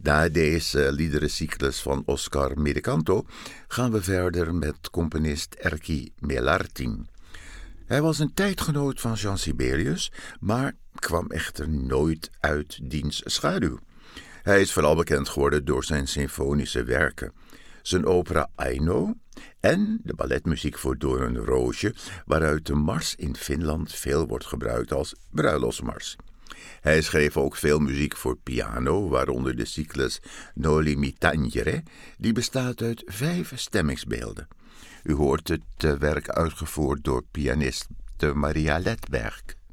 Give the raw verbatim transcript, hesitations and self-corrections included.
Na deze liederencyclus van Oscar Medicanto gaan we verder met componist Erkki Melartin. Hij was een tijdgenoot van Jean Sibelius, maar kwam echter nooit uit diens schaduw. Hij is vooral bekend geworden door zijn symfonische werken, zijn opera Aino en de balletmuziek voor Doornroosje, waaruit de mars in Finland veel wordt gebruikt als bruiloftsmars. Hij schreef ook veel muziek voor piano, waaronder de cyclus Noli mi tangere, die bestaat uit vijf stemmingsbeelden. U hoort het werk uitgevoerd door pianist Maria Ledberg.